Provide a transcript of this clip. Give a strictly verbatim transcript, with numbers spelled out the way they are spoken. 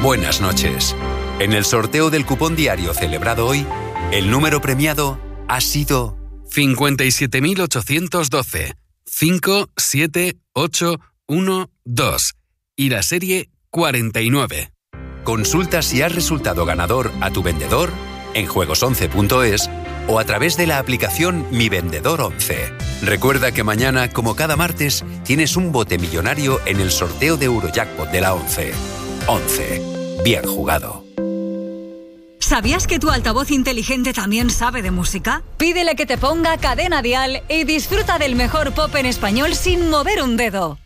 buenas noches. En el sorteo del cupón diario celebrado hoy, el número premiado ha sido cincuenta y siete mil ochocientos doce, cinco siete ocho uno dos y la serie cuarenta y nueve. Consulta si has resultado ganador a tu vendedor en juegos once punto es o a través de la aplicación Mi Vendedor once. Recuerda que mañana, como cada martes, tienes un bote millonario en el sorteo de Eurojackpot de la once. once. Bien jugado. ¿Sabías que tu altavoz inteligente también sabe de música? Pídele que te ponga Cadena Dial y disfruta del mejor pop en español sin mover un dedo.